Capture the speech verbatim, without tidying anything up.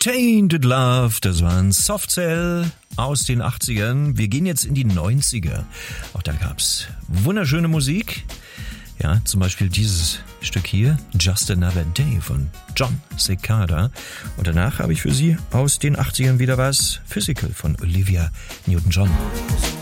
Tainted Love, das waren Soft Cell aus den achtzigern. Wir gehen jetzt in die neunziger. Auch da gab's wunderschöne Musik. Ja, zum Beispiel dieses Stück hier, Just Another Day von John Cicada. Und danach habe ich für Sie aus den achtzigern wieder was, Physical von Olivia Newton-John.